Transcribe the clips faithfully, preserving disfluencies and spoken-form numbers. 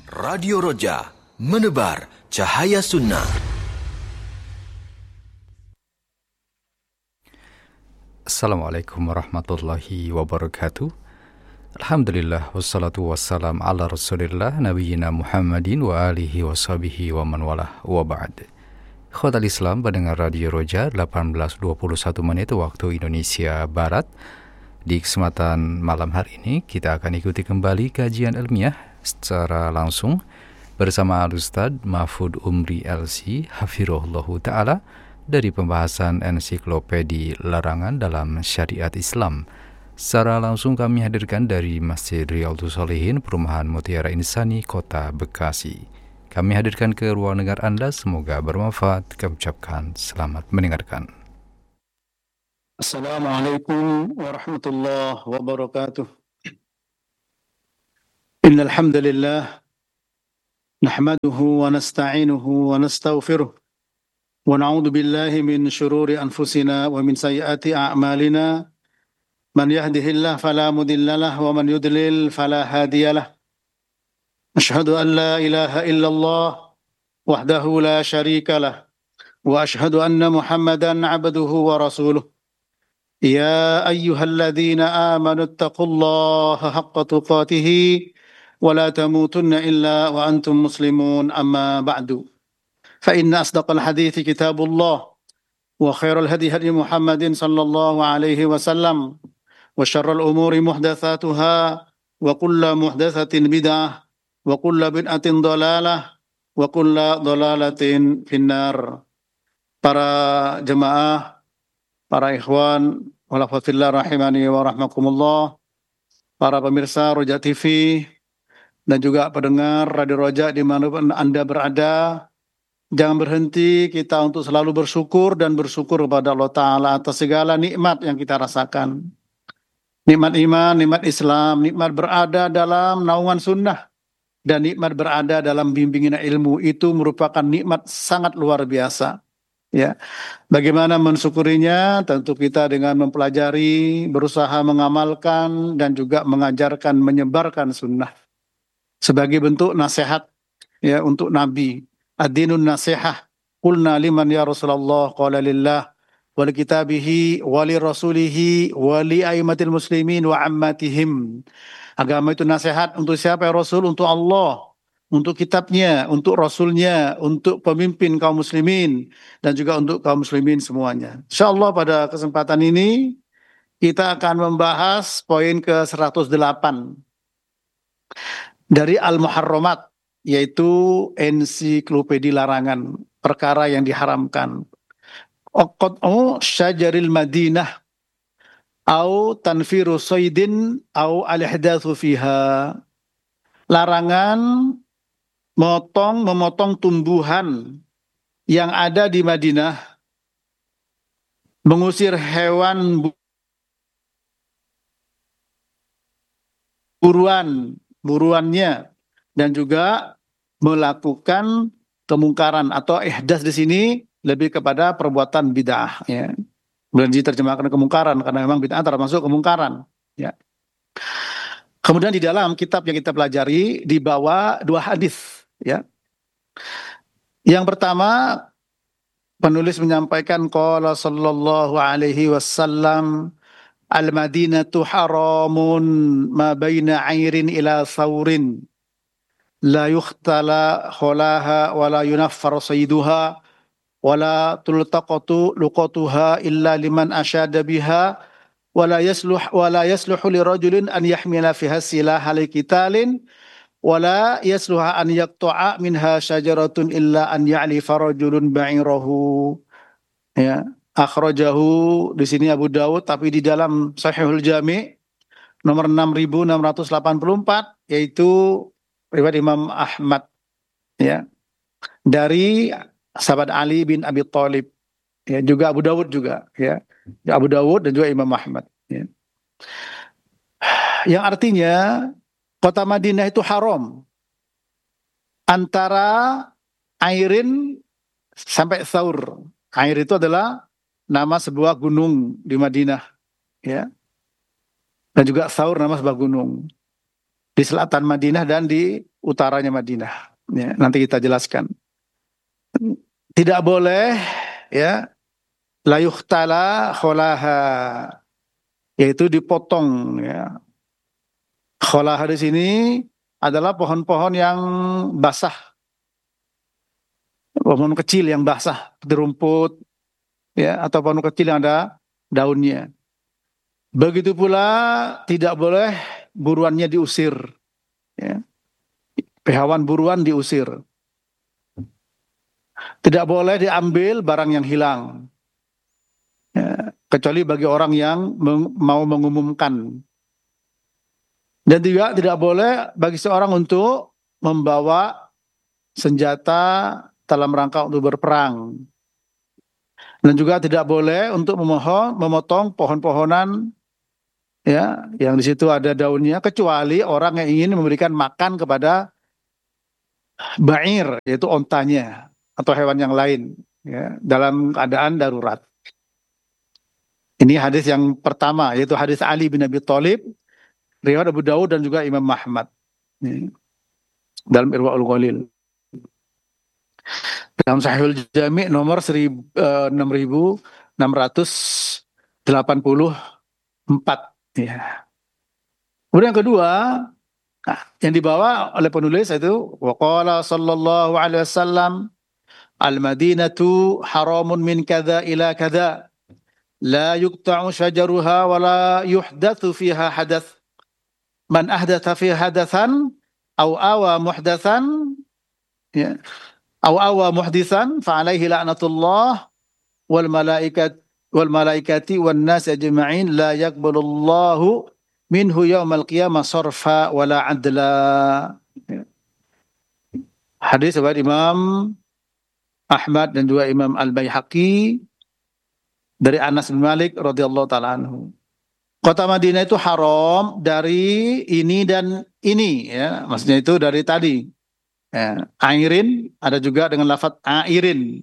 Radio Roja, menebar cahaya sunnah. Assalamualaikum warahmatullahi wabarakatuh. Alhamdulillah, wassalatu wassalam ala rasulillah nabiyina Muhammadin wa alihi wa sahbihi wa man walah wa ba'd. Khotal Islam pendengar Radio Roja, delapan belas dua puluh satu menit waktu Indonesia Barat. Di kesempatan malam hari ini kita akan ikuti kembali kajian ilmiah secara langsung bersama Al-Ustadz Mahfud Umri L C Hafirullahu Ta'ala dari pembahasan ensiklopedi larangan dalam syariat Islam. Secara langsung kami hadirkan dari Masjid Riyadhus Shalihin, Perumahan Mutiara Insani, Kota Bekasi. Kami hadirkan ke ruang dengar Anda, semoga bermanfaat. Kami ucapkan selamat mendengarkan. Assalamualaikum warahmatullahi wabarakatuh. Innal hamdalillah nahmaduhu wa nasta'inuhu wa nastaghfiruh wa na'udzu billahi min shururi anfusina wa min sayyiati a'malina. Man yahdihillahu fala mudhillalah wa man yudlil fala hadiyalah. Asyhadu an la ilaha illallah wahdahu la syarikalah wa asyhadu anna Muhammadan 'abduhu wa rasuluh. Ya ayyuhalladzina amanu taqullaha haqqa tuqatih wa la tamutunna illa wa antum muslimun, amma ba'du. Fa inna asdaqal hadithi kitabullah wa khairal hadi hadi Muhammadin sallallahu alaihi wasallam wa syarrul umuri muhdatsatuha wa kullu muhdatsatin bid'ah wa kullu bid'atin dhalalah wa kullu dhalalatin finnar. Para jemaah, para ikhwan wal akhwat fillah rahimani wa rahmakumullah, para pemirsa Roja T V dan juga pendengar Radio Roja dimanapun Anda berada, jangan berhenti kita untuk selalu bersyukur dan bersyukur kepada Allah Ta'ala atas segala nikmat yang kita rasakan. Nikmat iman, nikmat Islam, nikmat berada dalam naungan sunnah, dan nikmat berada dalam bimbingan ilmu, itu merupakan nikmat sangat luar biasa. Ya, bagaimana mensyukurinya? Tentu kita dengan mempelajari, berusaha mengamalkan dan juga mengajarkan, menyebarkan sunnah sebagai bentuk nasihat ya untuk Nabi. Ad-dinun nasihah. Qulna liman ya Rasulullah, qala lillah wa li kitabihi wa li rasulihi wa li aimatil muslimin wa ammatihim. Agama itu nasihat untuk siapa ya Rasul? Untuk Allah, untuk kitabnya, untuk rasulnya, untuk pemimpin kaum muslimin, dan juga untuk kaum muslimin semuanya. InsyaAllah pada kesempatan ini kita akan membahas poin ke seratus delapan dari Al-Muharramat, yaitu ensiklopedi larangan, perkara yang diharamkan. Qat'u syajaril Madinah au tanfiru saydin au al-ihdatsu fiha. Larangan Memotong, memotong tumbuhan yang ada di Madinah, mengusir hewan buruan, buruannya, dan juga melakukan kemungkaran atau ihdas di sini lebih kepada perbuatan bid'ah. Ya. Belum diterjemahkan kemungkaran karena memang bid'ah termasuk kemungkaran. Ya. Kemudian di dalam kitab yang kita pelajari dibawa dua hadis. Ya. Yang pertama, penulis menyampaikan qala sallallahu alaihi wasallam al-Madinatu haramun ma baina 'airin ila thawrin la yukhtala kholaha wa la yunaffar sayduha wa la tultaqatu luqatuha illa liman asyada biha wa la yasluh wa la yasluhu li rajulin an yahmila fiha silaha li qitalin wala yasluha an yaqta'a minha syajaratun illa an ya'lifa rajulun ba'irahu. Ya, akhrajahu di sini Abu Dawud, tapi di dalam Sahihul Jami' nomor enam ribu enam ratus delapan puluh empat, yaitu riwayat Imam Ahmad ya, dari sahabat Ali bin Abi Thalib. Ya, juga Abu Dawud juga ya. Abu Dawud dan juga Imam Ahmad ya. Yang artinya kota Madinah itu haram antara Airin sampai Thaur. Air itu adalah nama sebuah gunung di Madinah, ya. Dan juga Thaur nama sebuah gunung. di selatan Madinah dan di utaranya Madinah. Ya, nanti kita jelaskan. Tidak boleh ya la yuhtala kholaha, yaitu dipotong ya. Kholaha di sini adalah pohon-pohon yang basah, pohon kecil yang basah, seperti rumput ya, atau pohon kecil yang ada daunnya. Begitu pula tidak boleh buruannya diusir ya. Hewan buruan diusir. Tidak boleh diambil barang yang hilang ya, kecuali bagi orang yang meng- mau mengumumkan. Dan juga tidak boleh bagi seorang untuk membawa senjata dalam rangka untuk berperang. Dan juga tidak boleh untuk memohon, memotong pohon-pohonan ya, yang di situ ada daunnya, kecuali orang yang ingin memberikan makan kepada ba'ir, yaitu ontanya atau hewan yang lain ya, dalam keadaan darurat. Ini hadis yang pertama, yaitu hadis Ali bin Abi Thalib, riwayat Abu Dawud dan juga Imam Ahmad ya, dalam Irwaul Ghalil. Dalam Sahihul Jami' nomor enam ribu enam ratus delapan puluh empat ya. Kemudian yang kedua, nah, yang dibawa oleh penulis itu waqala sallallahu alaihi wasallam al-Madinatu haramun min kadza ila kadza la yuqta'u syajaruha wa la yuhdatsu fiha hadath man ahdatha fiha hadathan aw awa muhdatsan ya aw awa muhditsan fa alaihi la'natullah wal malaikat wal malaikati wan nas ajma'in la yaqbalullahu minhu yaumal qiyamah sarfa wala adla. Hadis riwayat Imam Ahmad dan juga Imam Al-Baihaqi dari Anas bin Malik radhiyallahu taala anhu. Kota Madinah itu haram dari ini dan ini ya, maksudnya itu dari tadi. Ya, airin ada juga dengan lafaz airin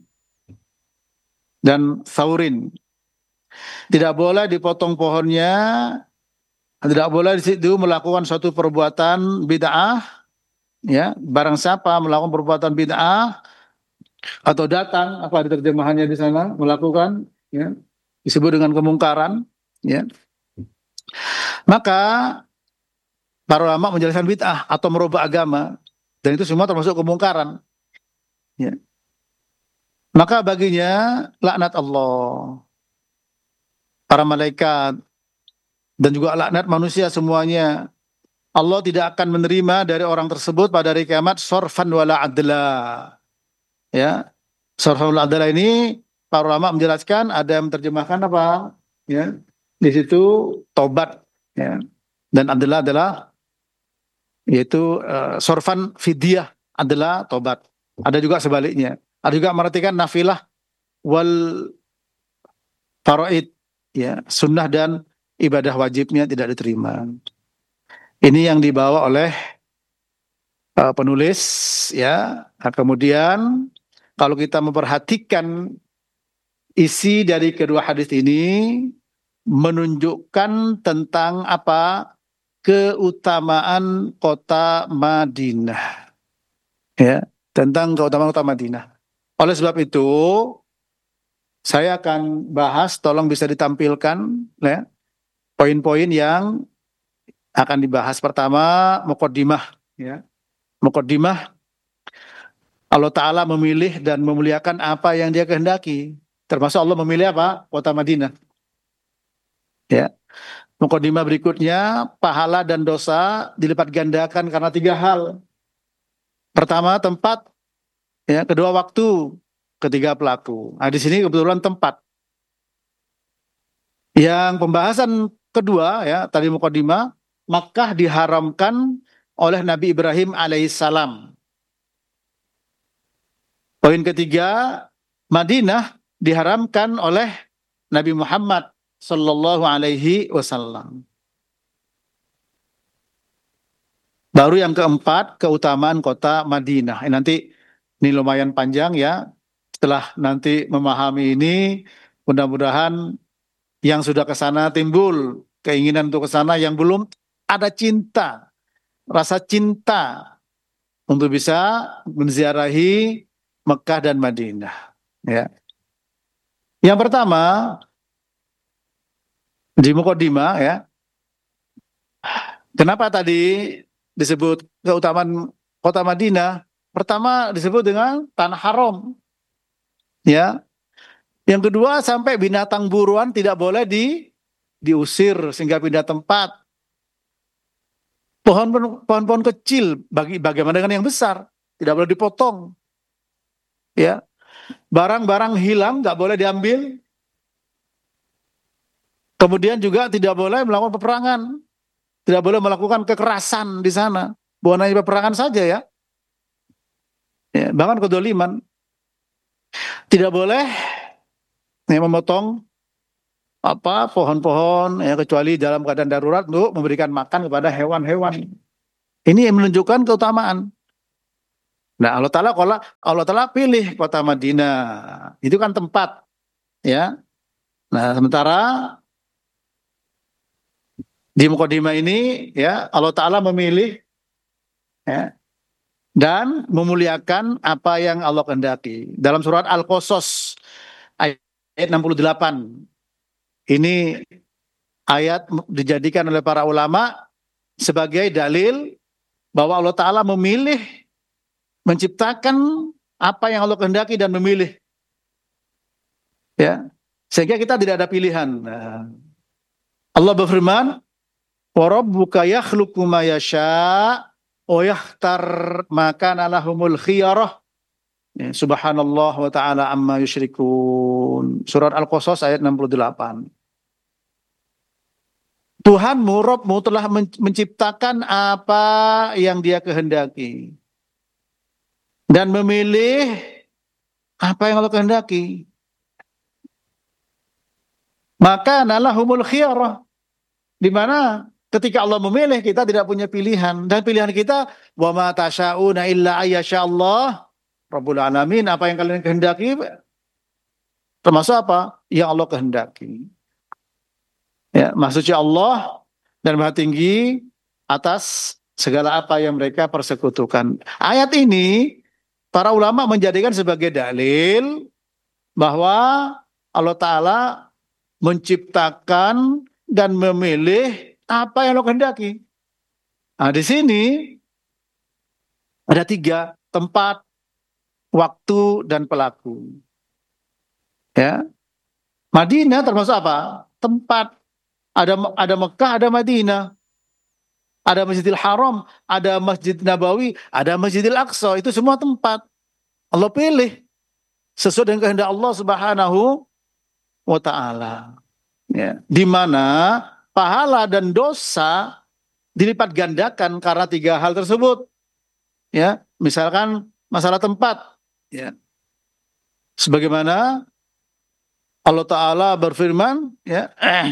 dan saurin. Tidak boleh dipotong pohonnya, tidak boleh di situ melakukan suatu perbuatan bid'ah ya. Barang siapa melakukan perbuatan bid'ah atau datang, apa ada terjemahannya di sana, melakukan ya, disebut dengan kemungkaran ya, maka para ulama menjelaskan bid'ah atau merubah agama, dan itu semua termasuk kemungkaran ya. Maka baginya laknat Allah, para malaikat, dan juga laknat manusia semuanya. Allah tidak akan menerima dari orang tersebut pada hari kiamat sorfan wala adla ya. Sorfan wala adla ini para ulama menjelaskan, ada yang menerjemahkan apa ya, di situ tobat ya, dan adla adalah yaitu uh, sorfan fidyah adalah tobat. Ada juga sebaliknya, ada juga mengartikan nafilah wal faraid ya, sunnah dan ibadah wajibnya tidak diterima. Ini yang dibawa oleh uh, penulis ya. Nah, kemudian kalau kita memperhatikan isi dari kedua hadis ini menunjukkan tentang apa? Keutamaan kota Madinah. Ya, tentang keutamaan kota Madinah. Oleh sebab itu, saya akan bahas, tolong bisa ditampilkan ya, poin-poin yang akan dibahas. Pertama, muqaddimah ya. Muqaddimah, Allah Ta'ala memilih dan memuliakan apa yang Dia kehendaki. Termasuk Allah memilih apa? Kota Madinah. Ya. Muqaddimah berikutnya, pahala dan dosa dilipat gandakan karena tiga hal. Pertama, tempat, ya, kedua waktu, ketiga pelaku. Nah, di sini kebetulan tempat. Yang pembahasan kedua ya, tadi muqaddimah, Makkah diharamkan oleh Nabi Ibrahim alaihissalam. Poin ketiga, Madinah diharamkan oleh Nabi Muhammad sallallahu alaihi wasallam. Baru yang keempat, keutamaan kota Madinah. Ini nanti ini lumayan panjang ya. Setelah nanti memahami ini, mudah-mudahan yang sudah ke sana timbul keinginan untuk ke sana, yang belum ada cinta rasa cinta untuk bisa menziarahi Mekah dan Madinah. Ya. Yang pertama di Muqaddimah ya. Kenapa tadi disebut keutamaan kota Madinah? Pertama disebut dengan tanah haram. Ya. Yang kedua sampai binatang buruan tidak boleh di diusir sehingga pindah tempat. Pohon-pohon kecil bagi bagaimana dengan yang besar? Tidak boleh dipotong. Ya. Barang-barang hilang nggak boleh diambil. Kemudian juga tidak boleh melakukan peperangan. Tidak boleh melakukan kekerasan di sana. Bukan hanya peperangan saja ya. Ya, bahkan kedoliman. Tidak boleh ya, memotong apa pohon-pohon ya, kecuali dalam keadaan darurat untuk memberikan makan kepada hewan-hewan. Ini yang menunjukkan keutamaan. Nah, Allah Ta'ala kalau Allah Ta'ala pilih kota Madinah. Itu kan tempat ya. Nah, sementara di Muqaddimah ini ya Allah Ta'ala memilih ya, dan memuliakan apa yang Allah kehendaki. Dalam surat Al-Qasas ayat enam puluh delapan. Ini ayat dijadikan oleh para ulama sebagai dalil bahwa Allah Ta'ala memilih menciptakan apa yang Allah kehendaki dan memilih. Ya. Sehingga kita tidak ada pilihan. Nah, Allah berfirman, "Wa rabbuka yakhluqu ma yasha' wa yakhtar ma kana lahumul khiyarah." Ya, subhanallah wa ta'ala amma yusyrikun. Surat Al-Qasas ayat enam puluh delapan. Tuhanmu, Rabbmu telah menciptakan apa yang Dia kehendaki dan memilih apa yang Allah kehendaki. Maka nalahumul khiyarah, di mana ketika Allah memilih kita tidak punya pilihan, dan pilihan kita wa ma tasyauna illa ayyasha Allah Rabbul alamin, apa yang kalian kehendaki termasuk apa yang Allah kehendaki. Ya, maksudnya Allah dan Maha Tinggi atas segala apa yang mereka persekutukan. Ayat ini para ulama menjadikan sebagai dalil bahwa Allah Ta'ala menciptakan dan memilih apa yang Allah kehendaki. Nah, di sini ada tiga: tempat, waktu, dan pelaku. Ya, Madinah termasuk apa? Tempat. Ada ada Mekah, ada Madinah. Ada Masjidil Haram, ada Masjid Nabawi, ada Masjidil Aqsa. Itu semua tempat. Allah pilih sesuai dengan kehendak Allah Subhanahu wa ta'ala. Ya, di mana pahala dan dosa dilipat gandakan karena tiga hal tersebut. Ya, misalkan masalah tempat, ya. Sebagaimana Allah Ta'ala berfirman ya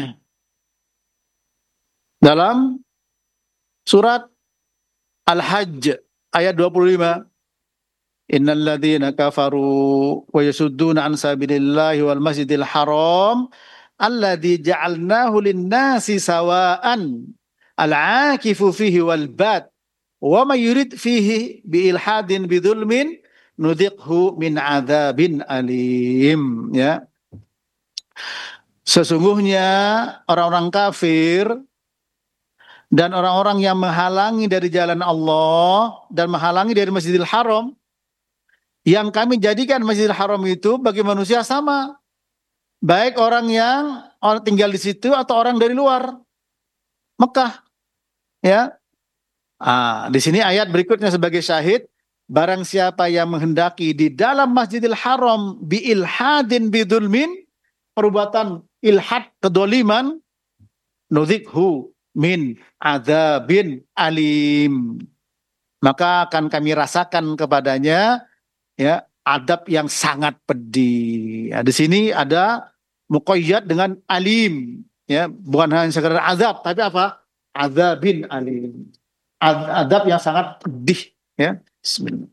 dalam surat Al-Hajj ayat dua puluh lima. Innal ladzina kafaru wa yasudduna an sabilillahi wal masjidil haram alladzi ja'alnahu lin-nasi sawa'an al-'akifu fihi wal bad wa may yurid fihi bi ilhadin bidzulmin nudhiqhu min adzabin alim. Ya. Sesungguhnya orang-orang kafir dan orang-orang yang menghalangi dari jalan Allah dan menghalangi dari Masjidil Haram, yang kami jadikan Masjidil Haram itu bagi manusia sama, baik orang yang orang tinggal di situ atau orang dari luar Mekah. Ya, ah, di sini ayat berikutnya sebagai syahid, barang siapa yang menghendaki di dalam Masjidil Haram bi ilhadin bidzulmin, perbuatan ilhad kedoliman, nudhikhu min adzabin alim, maka akan kami rasakan kepadanya ya adab yang sangat pedih. Ya, di sini ada muqayyad dengan alim, ya, bukan hanya sekedar azab, tapi apa? Adzabin alim. Ad- adab yang sangat pedih, ya. Bismillah.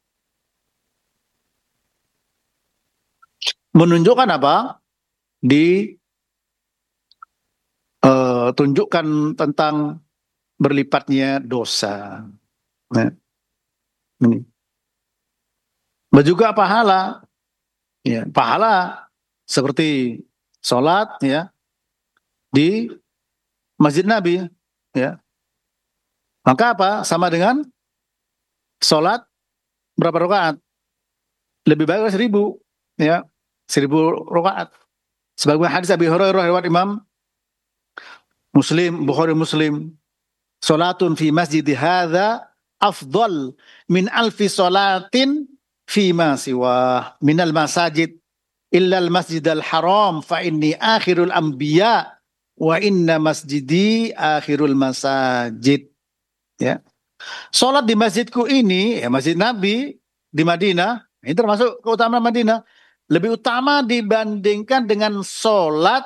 Menunjukkan apa? Di uh, tunjukkan tentang berlipatnya dosa. Nah, ini. Juga pahala, ya, pahala seperti sholat, ya, di Masjid Nabi, ya. Maka apa? Sama dengan sholat berapa rakaat? Lebih baik seribu, ya, seribu rakaat. Sebagaimana hadis Abi Hurairah riwayat Imam Muslim, Bukhari Muslim, sholatun fi masjid hadza afdal min alfi sholatin fi ma siwa minal masajid illa al masjidal haram fa inni akhirul anbiya wa inna masjidi akhirul masajid. Ya. Salat di masjidku ini, ya Masjid Nabi di Madinah, ini termasuk keutamaan Madinah, lebih utama dibandingkan dengan salat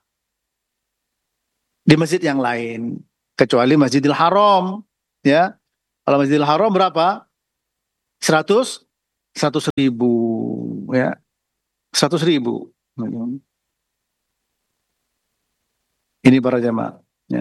di masjid yang lain, kecuali Masjidil Haram, ya. Kalau Masjidil Haram berapa? seratus seratus ribu, ya. seratus ribu. Ini para jamaah, ya.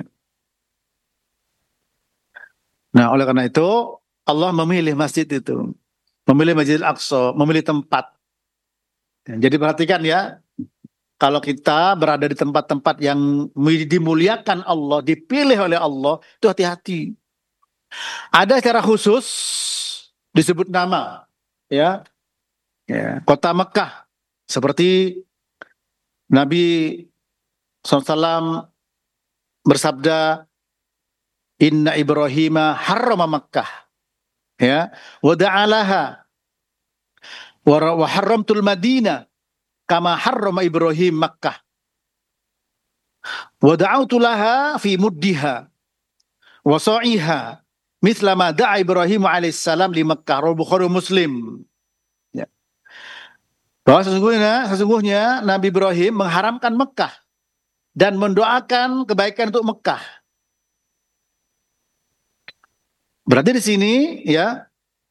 Nah, oleh karena itu Allah memilih masjid itu, memilih Masjidil Aqsa, memilih tempat. Ya, jadi perhatikan ya, kalau kita berada di tempat-tempat yang dimuliakan Allah, dipilih oleh Allah, itu hati-hati. Ada secara khusus disebut nama, ya, ya, kota Mekah, seperti Nabi shallallahu alaihi wasallam bersabda, Inna Ibrahima harrama Makkah, ya, wa da'alaha wa harramtul Madinah kama harrama Ibrahim Makkah wa da'autu laha fi muddiha wa sa'iha mithla ma da'a Ibrahim alaihissalam li Makkah. Rawahu Bukhari Muslim. Ya. Bahwa sesungguhnya, sesungguhnya Nabi Ibrahim mengharamkan Mekah dan mendoakan kebaikan untuk Mekah. Berarti di sini, ya,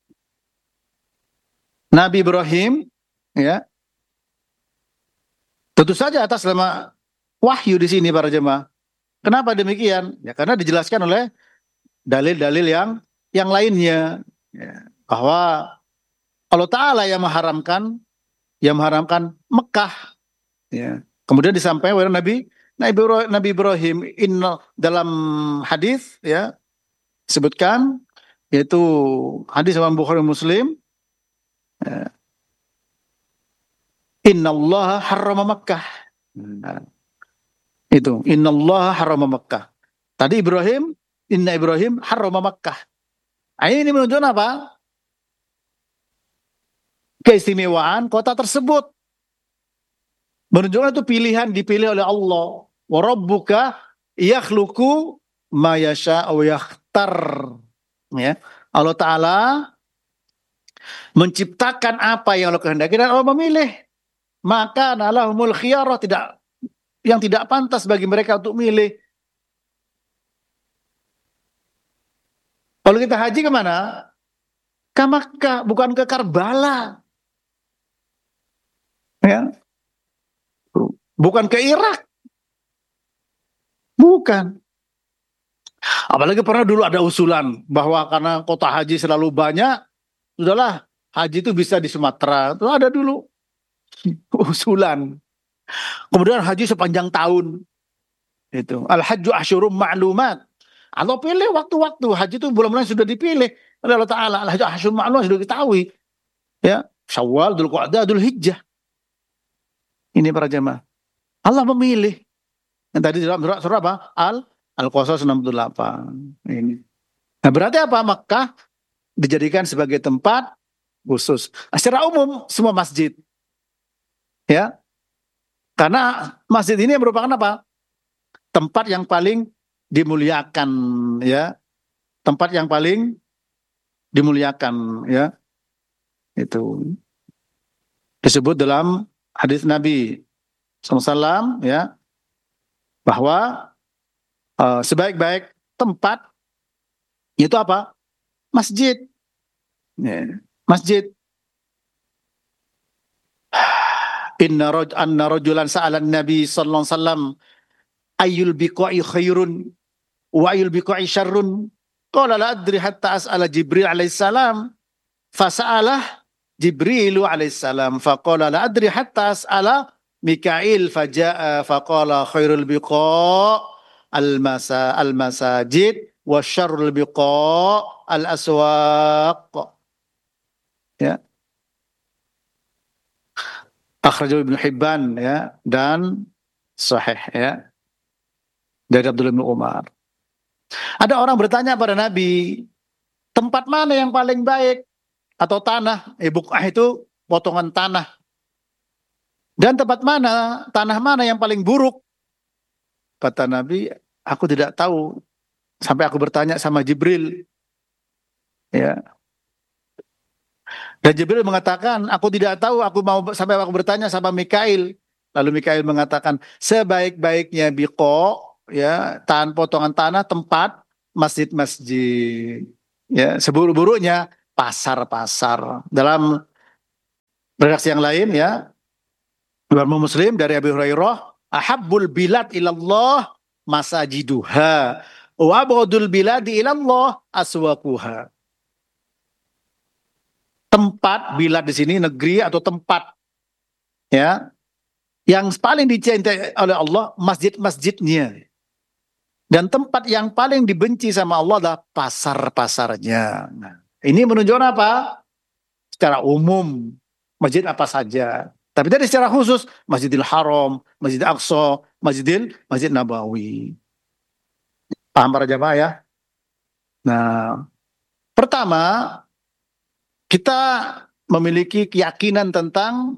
Nabi Ibrahim, ya, tentu saja atas nama wahyu di sini para jemaah. Kenapa demikian? Ya karena dijelaskan oleh dalil-dalil yang yang lainnya, ya, bahwa Allah Ta'ala yang mengharamkan, yang mengharamkan Mekah, ya. Kemudian disampaikan oleh Nabi Nabi Ibrahim inna dalam hadis, ya, sebutkan, yaitu hadis Imam Bukhari Muslim, ya, innallaha harrama Makkah. Nah, itu innallaha harrama Makkah. Tadi Ibrahim, inna Ibrahim harrama Makkah. Nah, ini menunjukkan apa? Keistimewaan kota tersebut. Menunjukkan itu pilihan dipilih oleh Allah. Wa rabbuka yakhluqu ma yasha'u wa yakhtar. Ya. Allah Ta'ala menciptakan apa yang Allah kehendaki dan Allah memilih. Maka nalahumul khiyarah, tidak, yang tidak pantas bagi mereka untuk milih. Kalau kita haji kemana? Ke Makkah, bukan ke Karbala. Ya. Bukan ke Irak. Bukan. Apalagi pernah dulu ada usulan bahwa karena kota haji selalu banyak, sudahlah haji itu bisa di Sumatera. Itu ada dulu usulan. Kemudian haji sepanjang tahun. Itu al-hajju asyurum ma'lumat. Allah pilih waktu-waktu haji itu bulan-bulan sudah dipilih oleh Allah Ta'ala. Al-hajju asyurum ma'lumat sudah diketahui. Ya, Syawal, Dzulqa'dah, Dzulhijjah. Ini para jemaah. Allah memilih. Yang tadi dalam surah, surah apa? Al Al-Qasas enam puluh delapan. Ini. Nah, berarti apa? Makkah dijadikan sebagai tempat khusus. Nah, secara umum semua masjid. Ya. Karena masjid ini merupakan apa? Tempat yang paling dimuliakan, ya. Tempat yang paling dimuliakan, ya. Itu disebut dalam hadis Nabi shallallahu alaihi wasallam, ya, bahwa uh, sebaik-baik tempat itu apa? Masjid. Ya. Masjid. Inna raj anna rajulan sa'alan Nabi sallallahu alaihi wasallam ayyul biqa'i khairun wa ayul biqa'i syarrun? Qala la adri hatta as'ala Jibril alaihi salam. Fasa'alah Jibrilu alaihi salam faqala la adri hatta as'ala Mikail faja'a faqala khairul biqa' al-masa al-masajid wa syarrul biqa' al-aswaq. Ya. Akhrajahu Ibnu Hibban ya dan sahih ya dari Abdullah bin Umar. Ada orang bertanya pada Nabi, tempat mana yang paling baik atau tanah? Eh, buq'ah itu potongan tanah. Dan tempat mana, tanah mana yang paling buruk? Kata Nabi, aku tidak tahu. Sampai aku bertanya sama Jibril. Ya. Dan Jibril mengatakan, aku tidak tahu, aku mau sampai aku bertanya sama Mikail. Lalu Mikail mengatakan, sebaik-baiknya biqo, ya, tan potongan tanah tempat masjid-masjid. Ya, seburuk-buruknya pasar-pasar. Dalam redaksi yang lain ya, Imam Muslim dari Abi Hurairah, ahabbul bilad ilallah masajiduha wa abghadul biladi ilallah aswaquha. Tempat, bilad di sini negeri atau tempat ya yang paling dicintai oleh Allah masjid-masjidnya. Dan tempat yang paling dibenci sama Allah adalah pasar-pasarnya. Nah, ini menunjukkan apa? Secara umum masjid apa saja. Tapi tadi secara khusus Masjidil Haram, Masjid Aqsa, Masjidil Masjid Nabawi. Paham para jamaah ya? Nah, pertama kita memiliki keyakinan tentang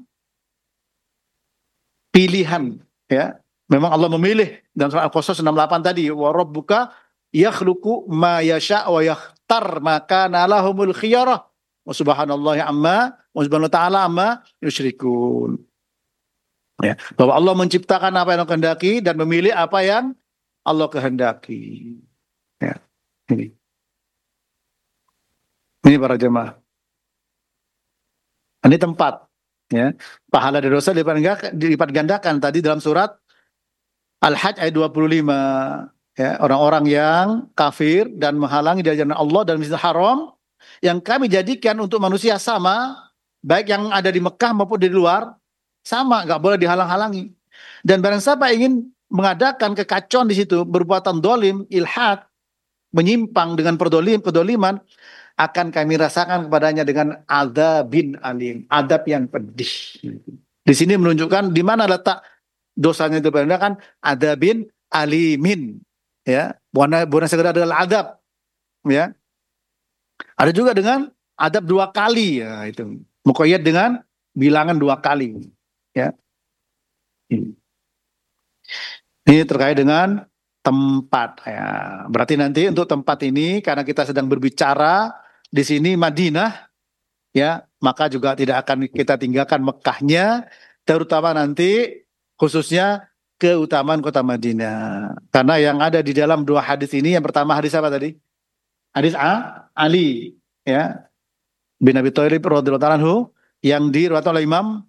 pilihan ya. Memang Allah memilih dalam surah Al-Qasas enam puluh delapan tadi, wa rabbuka yakhluqu ma yasha' wa yakhtar maka nalahumul khiyarah. Wa subhanallahi amma wa subhanahu wa ta'ala amma yusyrikun. Ya, bahwa Allah menciptakan apa yang Allah kehendaki dan memilih apa yang Allah kehendaki. Ya, ini. Ini para jemaah. Ini tempat, ya. Pahala dan dosa dilipat, dilipat gandakan tadi dalam surat Al-Hajj ayat dua puluh lima. Ya, orang-orang yang kafir dan menghalangi dari jalan Allah dan Masjidil Haram yang kami jadikan untuk manusia sama, baik yang ada di Mekah maupun di luar, sama, nggak boleh dihalang-halangi. Dan barang siapa ingin mengadakan kekacauan di situ, berbuatan dolim, ilhad, menyimpang dengan perdolim, kedoliman, akan kami rasakan kepadanya dengan adzabin alim, adab yang pedih. Di sini menunjukkan di mana letak dosanya itu benar kan adzabin alimin, ya, bukan bukan sekedar adalah adab, ya. Ada juga dengan adab dua kali, ya itu. Muqayyad dengan bilangan dua kali, ya. Ini, ini terkait dengan tempat, ya. Berarti nanti untuk tempat ini karena kita sedang berbicara di sini Madinah, ya, maka juga tidak akan kita tinggalkan Mekahnya, terutama nanti khususnya keutamaan kota Madinah. Karena yang ada di dalam dua hadis ini, yang pertama hadis apa tadi? Hadis A, Ali, ya, bin Abi Thalib radhiyallahu anhu, yang diriwayatkan oleh Imam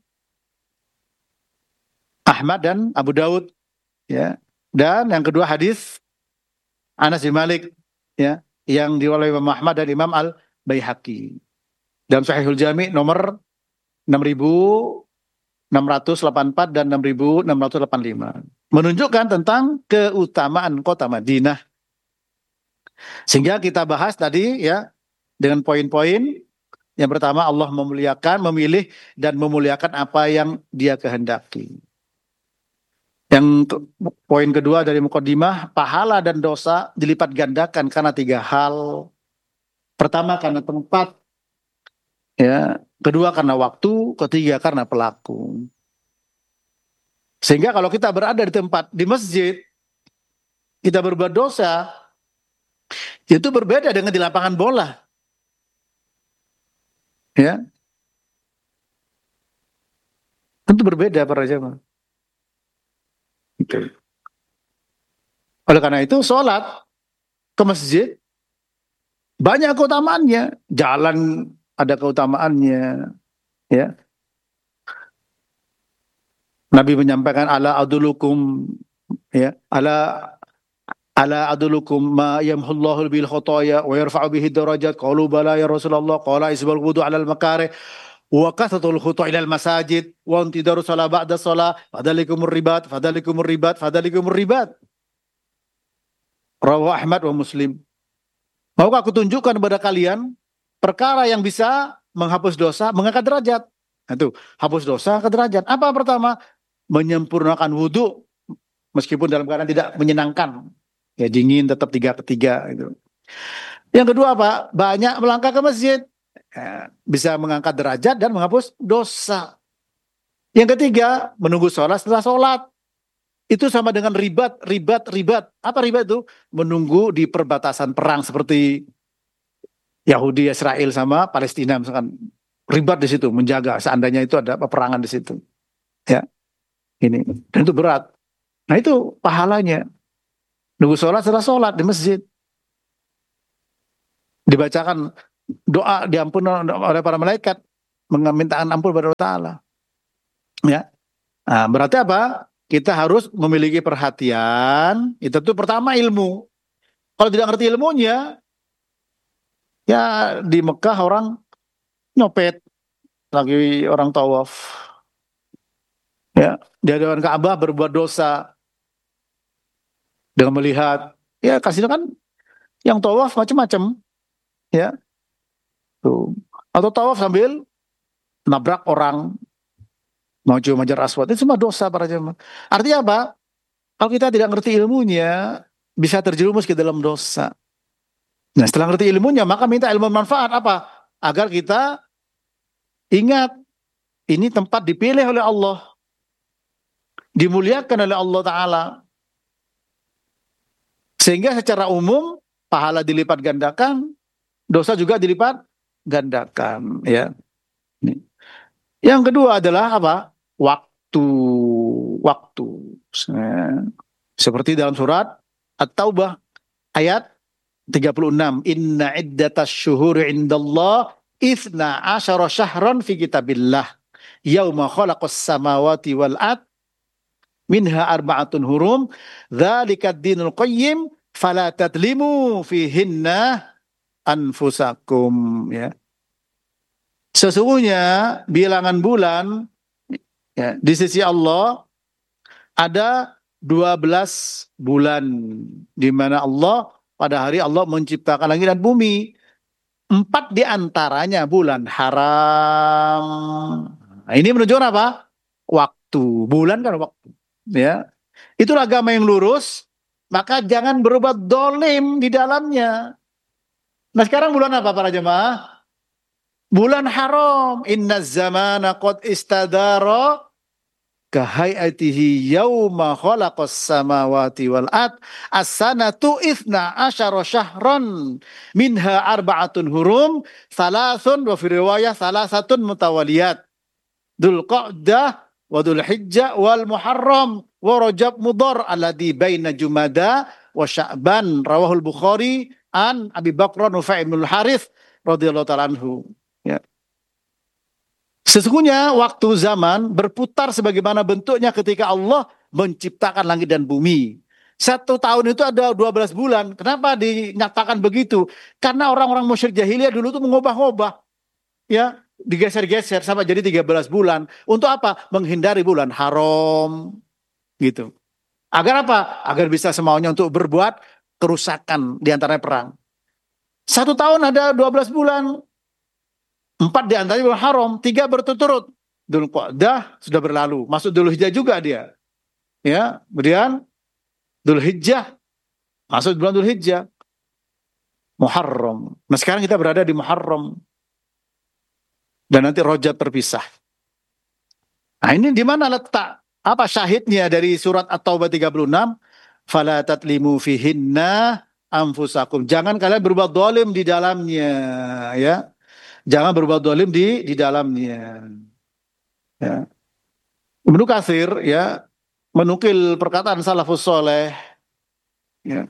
Ahmad dan Abu Daud, ya. Dan yang kedua hadis Anas bin Malik, ya, yang diriwayatkan oleh Imam Ahmad dan Imam Al-Baihaqi. Dalam Sahihul Jami' nomor enam ribu enam ratus delapan puluh empat dan enam ribu enam ratus delapan puluh lima. Menunjukkan tentang keutamaan kota Madinah. Sehingga kita bahas tadi ya dengan poin-poin. Yang pertama Allah memuliakan, memilih dan memuliakan apa yang Dia kehendaki. Yang poin kedua dari mukaddimah, pahala dan dosa dilipat gandakan karena tiga hal. Pertama karena tempat, ya, kedua karena waktu, ketiga karena pelaku. Sehingga kalau kita berada di tempat di masjid, kita berbuat dosa, itu berbeda dengan di lapangan bola. Ya. Tentu berbeda para jemaah. Gitu. Oleh karena itu sholat ke masjid banyak keutamaannya. Jalan ada keutamaannya, ya. Nabi menyampaikan ala adulukum, ya, ala Ala adulukum ma yamhullahu bil khotoya wa yarfa'u bihi darajat. Qalu bala ya Rasulullah. Qala isbal wudu ala al-makarih wa kathatul khutu' ila al-masajid wa intidaru salat ba'da salat fadalikumur ribat fadalikumur ribat fadalikumur ribat. Rawahu Ahmad wa Muslim. Maukah aku tunjukkan kepada kalian perkara yang bisa menghapus dosa, mengangkat derajat. Nah, itu, hapus dosa, angkat derajat. Apa pertama? Menyempurnakan wudu meskipun dalam keadaan tidak menyenangkan. Ya dingin tetap tiga ketiga itu. Yang kedua apa? Banyak melangkah ke masjid. Ya, bisa mengangkat derajat dan menghapus dosa. Yang ketiga, menunggu sholat setelah sholat. Itu sama dengan ribat, ribat, ribat. Apa ribat itu? Menunggu di perbatasan perang seperti Yahudi, Israel sama Palestina misalkan. Ribat di situ, menjaga seandainya itu ada peperangan di situ. Ya, ini. Dan itu berat. Nah itu pahalanya. Nunggu sholat setelah sholat di masjid. Dibacakan doa diampuni oleh para malaikat. Meminta ampun kepada Allah Ta'ala. Ya. Nah, berarti apa? Kita harus memiliki perhatian. Itu tuh pertama ilmu. Kalau tidak ngerti ilmunya, ya di Mekah orang nyopet. Lagi orang tawaf. Ya, di hadapan Ka'bah berbuat dosa. Dengan melihat, ya kasih kan yang tawaf macam-macam, ya, tuh. Atau tawaf sambil nabrak orang, mau cuma Hajar Aswad, itu semua dosa para jemaah. Artinya apa? Kalau kita tidak ngerti ilmunya, bisa terjerumus ke dalam dosa. Nah setelah ngerti ilmunya, maka minta ilmu manfaat apa? Agar kita ingat, ini tempat dipilih oleh Allah, dimuliakan oleh Allah Ta'ala. Sehingga secara umum pahala dilipat gandakan, dosa juga dilipat gandakan. Ya. Yang kedua adalah apa? Waktu, waktu. Seperti dalam surat At-Taubah ayat tiga puluh enam. Inna iddatas syuhuri indallah ithna asyara syahran fi kitabillah. Yauma khalaqas samawati wal ard. Minha arba'atun hurum. Dzalikat dinul qayyim. Fala tatlimu fihinna anfusakum. Ya. Sesungguhnya bilangan bulan ya, di sisi Allah ada dua belas bulan di mana Allah pada hari Allah menciptakan langit dan bumi. Empat di antaranya bulan haram. Nah, ini menunjukkan apa? Waktu. Bulan kan waktu. Ya. Itulah agama yang lurus. Maka jangan berbuat dolim di dalamnya. Nah sekarang bulan apa para jemaah? Bulan haram. Inna zamana qad istadara kahayatihi yauma khalaqas samawati wal ard as-sanatu ithna asyara syahran minha arba'atun hurum salasun wa fi riwayah salasatun mutawaliyat Dzul Qa'dah wa Dzul Hijjah wal Muharram wa Rajab Mudhar alladhi baina Jumada wa Sya'ban. Rawahul Bukhari an Abi Bakr Nufai' bin Harits radhiyallahu ta'ala anhu. Ya. Sesungguhnya waktu zaman berputar sebagaimana bentuknya ketika Allah menciptakan langit dan bumi. Satu tahun itu ada dua belas bulan. Kenapa dinyatakan begitu? Karena orang-orang musyrik jahiliyah dulu tuh mengubah-ubah. Ya, digeser-geser sampai jadi tiga belas bulan. Untuk apa? Menghindari bulan haram. Gitu. Agar apa? Agar bisa semaunya untuk berbuat kerusakan di antara perang. Satu tahun ada dua belas bulan. Empat di antaranya bulan haram. Tiga berturut-turut. Dzul Qa'dah sudah berlalu. Masuk Dzul Hijjah juga dia. Ya, kemudian Dzul Hijjah. Masuk bulan Dzul Hijjah. Muharram. Nah sekarang kita berada di Muharram. Dan nanti Rajab terpisah. Nah ini di mana letak apa syahidnya dari surat At-Taubah tiga puluh enam? Fala tatlimu fihinna anfusakum. Jangan kalian berbuat zalim di dalamnya, ya. Jangan berbuat zalim di di dalamnya. Ya. Ibnu Katsir ya menukil perkataan salafus saleh ya.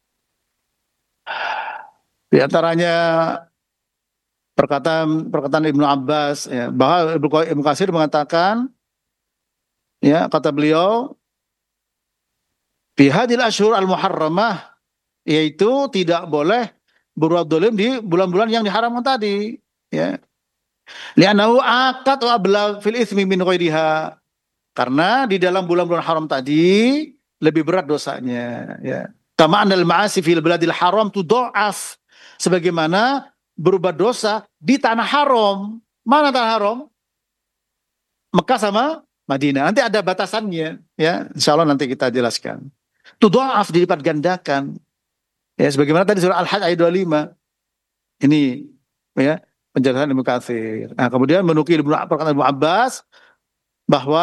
Di antaranya perkataan perkataan Ibnu Abbas ya, bahwa Ibnu Katsir mengatakan ya kata beliau fi hadhil ashhur al muharramah yaitu tidak boleh berbuat dolim di bulan-bulan yang diharamkan tadi, ya. Li'annahu aqad wa ablag fil itsmi min ghairiha. Karena di dalam bulan-bulan haram tadi lebih berat dosanya, ya. Kama anal ma'asi fil baladil haram tudha'af. Sebagaimana berbuat dosa di tanah haram. Mana tanah haram? Mekah sama Madinah. Nanti ada batasannya, ya. Insyaallah nanti kita jelaskan. Tudha'af, dilipat gandakan. Ya, sebagaimana tadi surah Al-Hajj ayat dua puluh lima. Ini, ya, penjelasan Ibnu Katsir. Nah, kemudian menukil Ibnu perkataan Ibnu Abbas bahwa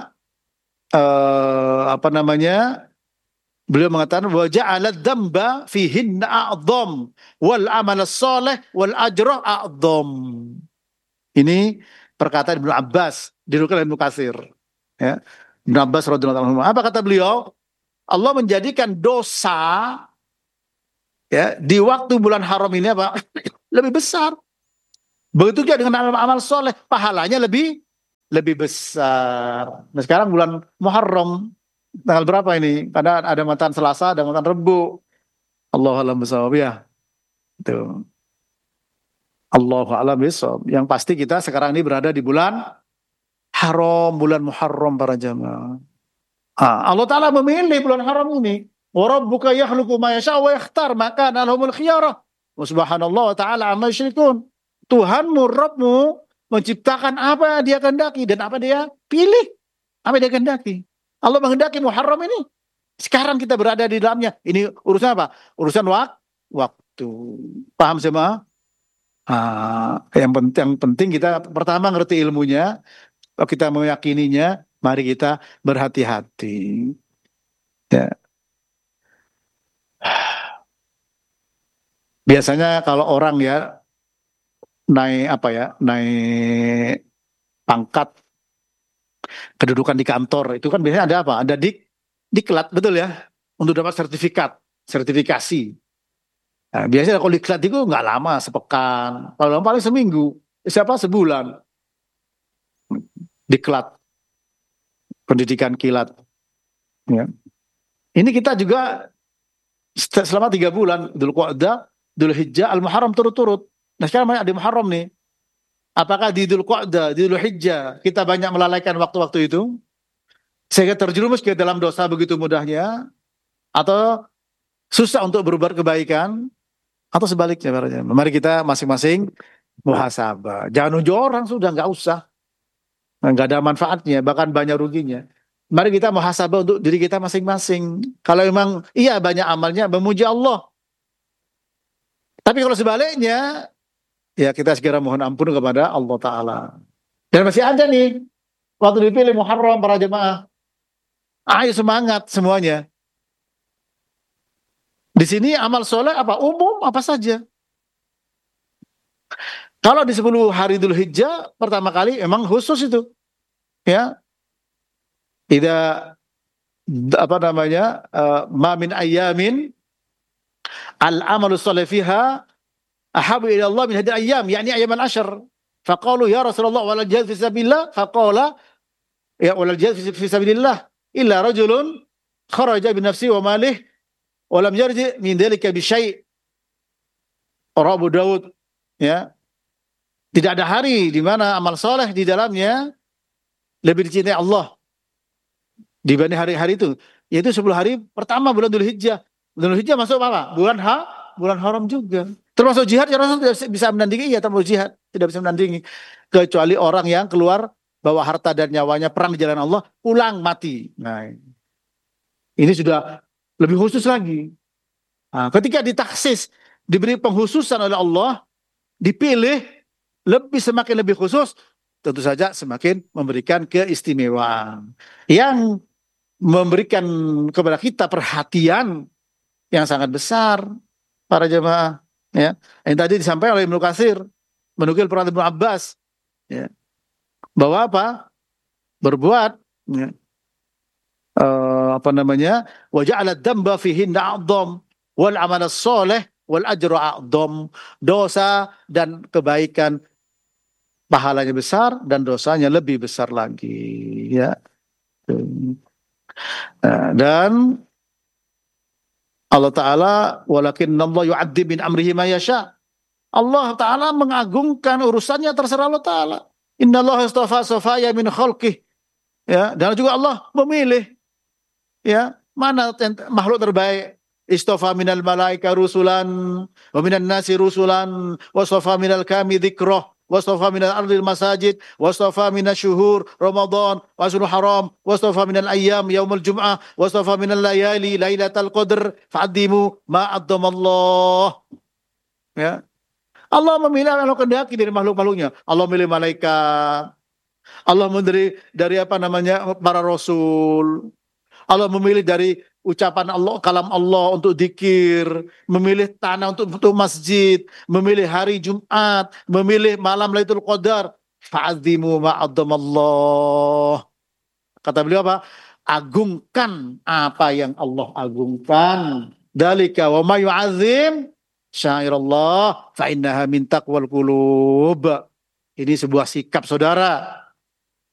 eh, apa namanya? Beliau mengatakan wa ja'ala dzamba fihin a'dham wal amal shalih wal ajra a'dham. Ini perkataan Ibnu Abbas dinukil Ibnu Katsir, ya. Ibnu Abbas radhiyallahu anhu. Apa kata beliau? Allah menjadikan dosa, ya, di waktu bulan haram ini apa? Lebih besar. Begitu juga dengan amal-amal soleh, pahalanya lebih lebih besar. Nah, sekarang bulan Muharram tanggal berapa ini? Karena ada mantan Selasa, ada mantan Rebu. Allahu a'lam bishawab, ya. Itu. Allahu a'lam bishawab. Yang pasti kita sekarang ini berada di bulan haram, bulan Muharram para jamaah. Ah, Allah Ta'ala memilih bulan haram ini. Wa rabbuka yakhluqu ma yasha' wa yakhtar, maka lahumul khiyarah. Wa subhanallah wa ta'ala amma yusyrikun. Tuhanmu, Rabbmu menciptakan apa yang dia kehendaki dan apa dia pilih, apa yang dia kehendaki. Allah menghendaki Muharram ini. Sekarang kita berada di dalamnya. Ini urusan apa? Urusan wak waktu. Paham semua? Ah, yang penting, yang penting kita pertama ngerti ilmunya. Kalau kita meyakininya, mari kita berhati-hati. Ya. Biasanya kalau orang ya naik apa ya, naik pangkat, kedudukan di kantor, itu kan biasanya ada apa? Ada dik, diklat, betul ya? Untuk dapat sertifikat, sertifikasi. Nah, biasanya kalau diklat itu nggak lama, sepekan. Kalau lama paling seminggu. Siapa? Sebulan. Diklat. Pendidikan kilat. Ya. Ini kita juga selama tiga bulan, Dzulqa'dah, Dzulhijjah, Al-Muharram turut-turut. Nah sekarang banyak di Muharram nih. Apakah di Dzulqa'dah, di Dzulhijjah kita banyak melalaikan waktu-waktu itu sehingga terjerumus ke dalam dosa begitu mudahnya, atau susah untuk berbuat kebaikan, atau sebaliknya para jemaah. Mari kita masing-masing muhasabah. Jangan nunjuk orang, sudah nggak usah. Nggak ada manfaatnya, bahkan banyak ruginya. Mari kita muhasabah untuk diri kita masing-masing. Kalau memang iya banyak amalnya, memuji Allah. Tapi kalau sebaliknya, ya kita segera mohon ampun kepada Allah Ta'ala. Dan masih ada nih, waktu dipilih Muharram para jemaah. Ayo semangat semuanya. Di sini amal soleh apa? Umum apa saja. Kalau di sepuluh hari Dzulhijjah, pertama kali emang khusus itu. Ya. Tidak, apa namanya, uh, ma min ayyamin al-amalu soleh fiha ahabu ila Allah min hadil ayyam, yakni ayyam al-ashr. Faqalu ya Rasulullah wala jihad fi sabilillah, faqala ya wala jihad fi sabilillah illa rajulun kharaja bi nafsi wa malih wa lam yarji min dhalika bi syai'. Abu Daud, ya. Tidak ada hari di mana amal soleh di dalamnya lebih dicintai Allah dibanding hari-hari itu, yaitu sepuluh hari pertama bulan Dzulhijjah. Bulan Dzulhijjah masuk apa? Bulan ha, bulan haram juga. Termasuk jihad, ya Rasul tidak bisa menandingi, ya termasuk jihad, tidak bisa menandingi. Kecuali orang yang keluar bawa harta dan nyawanya perang di jalan Allah, pulang mati. Nah, ini sudah lebih khusus lagi. Nah, ketika ditaksis, diberi penghususan oleh Allah, dipilih, lebih semakin lebih khusus, tentu saja semakin memberikan keistimewaan. Yang memberikan kepada kita perhatian yang sangat besar para jemaah, ya. Yang tadi disampaikan oleh Ibnu Katsir, menukil perkataan Ibnu Abbas, ya, bahwa apa? Berbuat, ya, uh, apa namanya? Wa ja'ala dzamba fihi a'dham wal amal shalih wal ajru a'dham. Dosa dan kebaikan pahalanya besar dan dosanya lebih besar lagi, ya. Nah, dan Allah Ta'ala, walakinna Allah yu'adzib min amrihi ma yasha. Allah Ta'ala mengagungkan urusannya, terserah Allah Ta'ala. Inna Allah istafa safaya min khalqih. Ya, dan juga Allah memilih. Ya, mana makhluk terbaik? Istafa minal malaika rusulan, wa minan nasi rusulan, wastafa minal kami dzikrah, wastafa minal ardil masajid, wastafa minas syuhur Ramadan, wasul haram, wastafa minal ayyam yaumul jum'ah, wastafa minal layali lailatul qadr, fa'addimu ma addamallah. Ya. Allah memilih kalau kehendaki dari makhluk-makhluknya. Allah memilih malaikat. Allah memilih dari apa namanya para rasul. Allah memilih dari ucapan Allah, kalam Allah untuk zikir, memilih tanah untuk, untuk masjid, memilih hari Jumat, memilih malam Lailatul Qadar. Fa'azimu ma'addamallah. Kata beliau apa? Agungkan apa yang Allah agungkan. Dalika wa ma yu'azzim syairallah fa innaha min taqwal qulub. Ini sebuah sikap saudara.